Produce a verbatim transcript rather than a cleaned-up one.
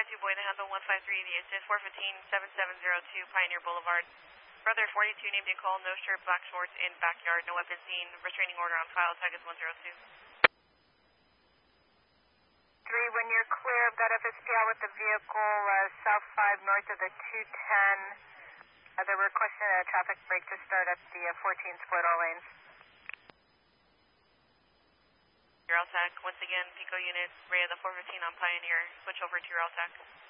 nine two Boy, the handle one five three, the assist four fifteen, seven seven zero two Pioneer Boulevard. Brother forty-two named in call, no shirt, black shorts, in backyard, no weapon seen, restraining order on file, tag is one zero two. three, when you're clear, I've got F S P out with the vehicle, uh, south five north of the two ten. Uh, they're requesting a traffic break to start at the uh, fourteen split all lanes. Your L TAC, once again, Pico unit, Ray of the four fifteen on Pioneer, switch over to your L TAC.